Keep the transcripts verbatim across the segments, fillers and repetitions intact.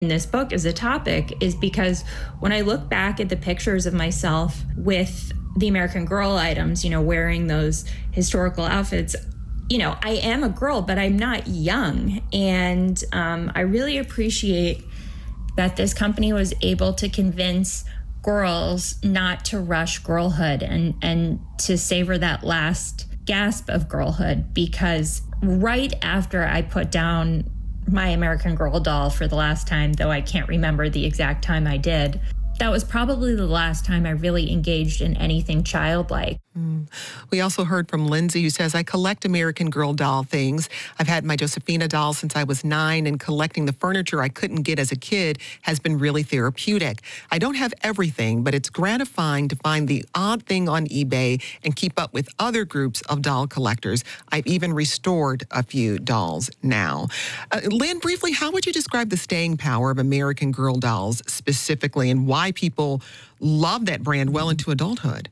in this book as a topic is because when I look back at the pictures of myself with the American Girl items, you know, wearing those historical outfits, you know, I am a girl, but I'm not young. And um, I really appreciate that this company was able to convince girls not to rush girlhood and, and to savor that last gasp of girlhood, because right after I put down my American Girl doll for the last time, though I can't remember the exact time I did, that was probably the last time I really engaged in anything childlike. Mm. We also heard from Lindsay, who says, I collect American Girl doll things. I've had my Josephina doll since I was nine, and collecting the furniture I couldn't get as a kid has been really therapeutic. I don't have everything, but it's gratifying to find the odd thing on eBay and keep up with other groups of doll collectors. I've even restored a few dolls now. Uh, Lynn, briefly, how would you describe the staying power of American Girl dolls specifically, and why people love that brand well into adulthood?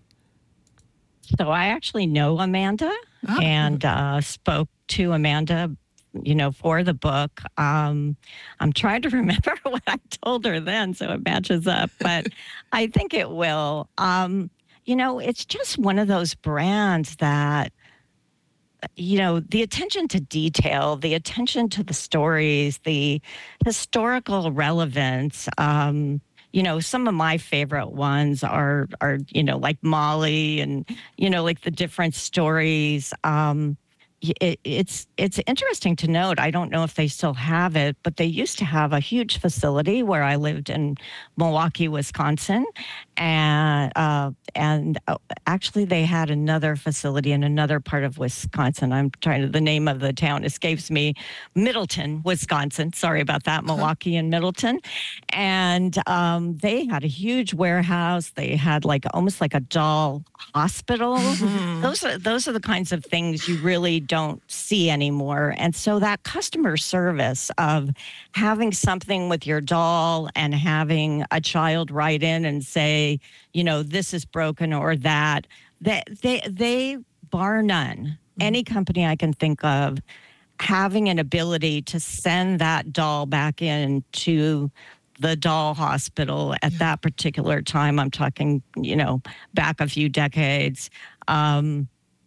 So I actually know Amanda oh. and uh, spoke to Amanda, you know, for the book. Um, I'm trying to remember what I told her then, so it matches up, but I think it will. Um, you know, it's just one of those brands that, you know, the attention to detail, the attention to the stories, the historical relevance, um, you know, some of my favorite ones are, are, you know, like Molly and, you know, like the different stories. Um, it, it's it's interesting to note. I don't know if they still have it, but they used to have a huge facility where I lived in Milwaukee, Wisconsin. And uh, and actually they had another facility in another part of Wisconsin. I'm trying to, the name of the town escapes me. Middleton, Wisconsin. Sorry about that. Milwaukee and Middleton. And um, they had a huge warehouse. They had like almost like a doll hospital. Mm-hmm. Those are, those are the kinds of things you really don't see anymore. And so that customer service of having something with your doll and having a child write in and say, you know, this is broken or that, they, they, they bar none, mm-hmm. any company I can think of having an ability to send that doll back in to the doll hospital at yeah. that particular time. I'm talking, you know, back a few decades. Um,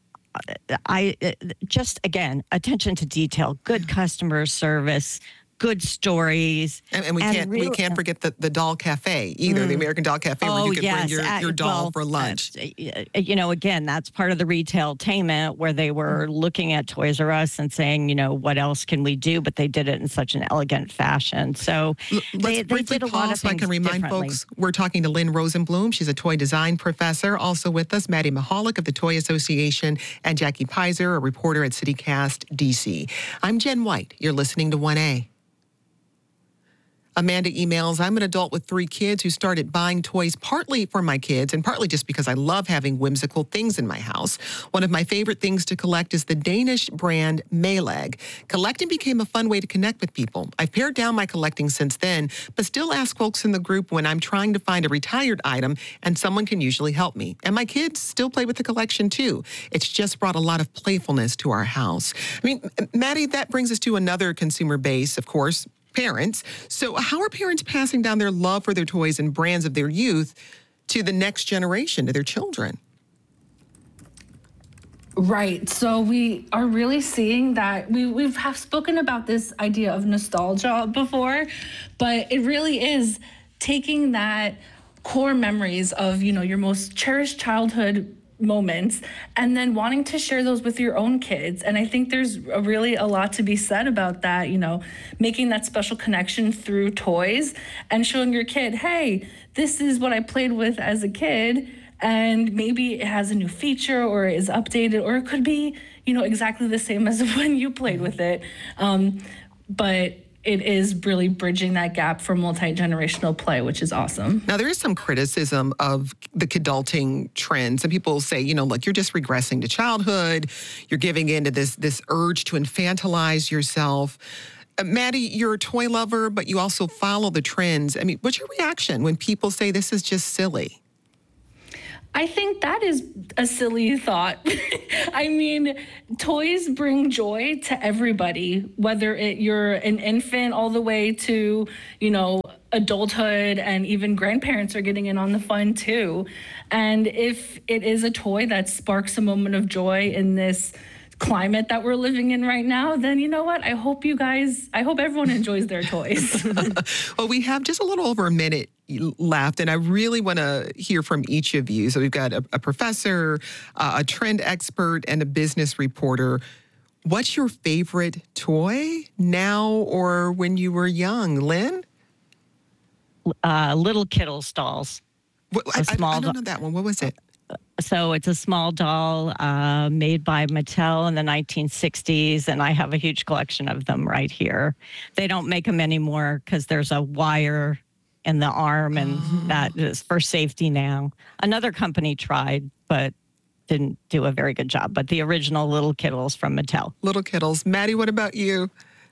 I just, again, attention to detail, good customer service, good stories. And, and we and can't real, we can't forget the, the Doll Cafe either, mm. the American Doll Cafe, oh, where you can yes. bring your, your uh, doll well, for lunch. Uh, you know, again, that's part of the retailtainment where they were mm. looking at Toys R Us and saying, you know, what else can we do? But they did it in such an elegant fashion. So L- let's they, briefly they did a pause lot of so I can remind folks, we're talking to Lynn Rosenblum. She's a toy design professor. Also with us, Maddie Mahalik of the Toy Association, and Jackie Pizer, a reporter at CityCast D C. I'm Jen White. You're listening to one A. Amanda emails, I'm an adult with three kids who started buying toys partly for my kids and partly just because I love having whimsical things in my house. One of my favorite things to collect is the Danish brand Mayleg. Collecting became a fun way to connect with people. I've pared down my collecting since then, but still ask folks in the group when I'm trying to find a retired item, and someone can usually help me. And my kids still play with the collection too. It's just brought a lot of playfulness to our house. I mean, Maddie, that brings us to another consumer base, of course, parents. So how are parents passing down their love for their toys and brands of their youth to the next generation, to their children? Right. So we are really seeing that we, we've have spoken about this idea of nostalgia before, but it really is taking that core memories of, you know, your most cherished childhood moments and then wanting to share those with your own kids. And I think there's a really a lot to be said about that, you know, making that special connection through toys and showing your kid, hey, this is what I played with as a kid, and maybe it has a new feature or is updated, or it could be, you know, exactly the same as when you played with it. Um, but it is really bridging that gap for multi-generational play, which is awesome. Now, there is some criticism of the kidulting trends. And people say, you know, look, you're just regressing to childhood. You're giving in to this, this urge to infantilize yourself. Uh, Maddie, you're a toy lover, but you also follow the trends. I mean, what's your reaction when people say this is just silly? I think that is a silly thought. I mean, toys bring joy to everybody, whether it, you're an infant all the way to, you know, adulthood, and even grandparents are getting in on the fun too. And if it is a toy that sparks a moment of joy in this climate that we're living in right now, then you know what? I hope you guys, I hope everyone enjoys their toys. Well, we have just a little over a minute left, and I really want to hear from each of you. So we've got a, a professor, uh, a trend expert, and a business reporter. What's your favorite toy now or when you were young, Lynn? Uh, little Kittle dolls. What, I, small I, I don't do- know that one. What was it? So it's a small doll uh, made by Mattel in the nineteen sixties, and I have a huge collection of them right here. They don't make them anymore because there's a wire in the arm, and oh. that is for safety now. Another company tried, but didn't do a very good job. But the original Little Kittles from Mattel. Little Kittles. Maddie, what about you?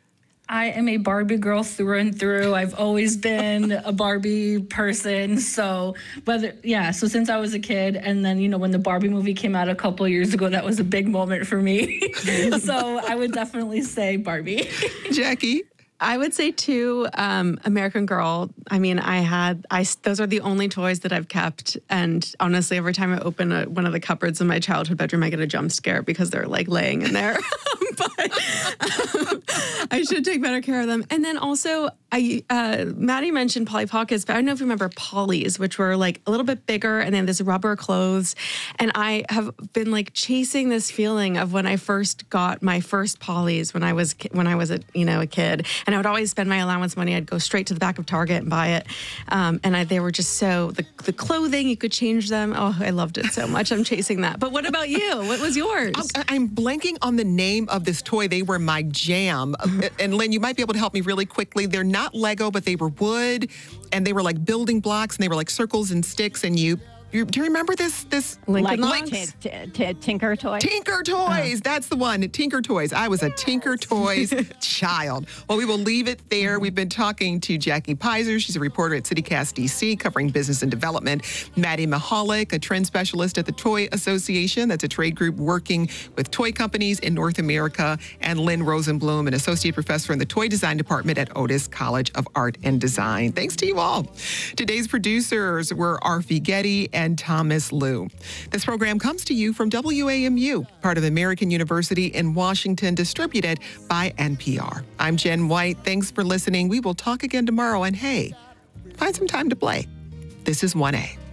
I am a Barbie girl through and through. I've always been a Barbie person. So whether, yeah, so since I was a kid, and then, you know, when the Barbie movie came out a couple of years ago, that was a big moment for me. So I would definitely say Barbie. Jackie? I would say too, um, American Girl. I mean, I had, I, those are the only toys that I've kept. And honestly, every time I open a, one of the cupboards in my childhood bedroom, I get a jump scare because they're like laying in there. But um, I should take better care of them. And then also, I uh, Maddie mentioned Polly Pockets, but I don't know if you remember Polly's, which were like a little bit bigger, and then this rubber clothes. And I have been like chasing this feeling of when I first got my first Polly's when I was when I was a you know a kid, and I would always spend my allowance money. I'd go straight to the back of Target and buy it, um, and I, they were just so the the clothing, you could change them. Oh, I loved it so much. I'm chasing that. But what about you? What was yours? I'm, I'm blanking on the name of this toy. They were my jam. And Lynn, you might be able to help me really quickly. They're not Lego, but they were wood, and they were like building blocks, and they were like circles and sticks, and you You, do you remember this? This like like, t- t- t- Tinker Toys? Tinker Toys. Uh. That's the one. Tinker Toys. I was a Tinker Toys child. Well, we will leave it there. We've been talking to Jackie Pizer. She's a reporter at CityCast D C covering business and development. Maddie Mahalik, a trend specialist at the Toy Association. That's a trade group working with toy companies in North America. And Lynn Rosenblum, an associate professor in the toy design department at Otis College of Art and Design. Thanks to you all. Today's producers were Arfi Getty and Thomas Liu. This program comes to you from W A M U, part of American University in Washington, distributed by N P R. I'm Jen White. Thanks for listening. We will talk again tomorrow. And hey, find some time to play. This is one A.